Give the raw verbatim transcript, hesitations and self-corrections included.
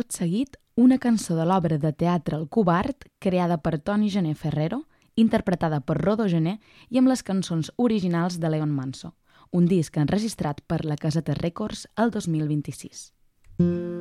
Tot seguit, una cançó de l'obra de teatre El Covard, creada per Toni Gené Ferrero, interpretada per Rodó Gené i amb les cançons originals de Leon Manso, un disc enregistrat per la Caseta Records el dos mil vint-i-sis.